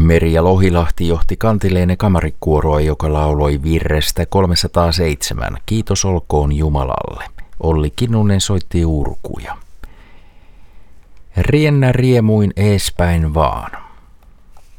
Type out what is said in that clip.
Merja Lohilahti johti kantileinen kamarikuoroa, joka lauloi virrestä 307. Kiitos olkoon Jumalalle. Olli Kinnunen soitti urkuja. Riennä riemuin eespäin vaan.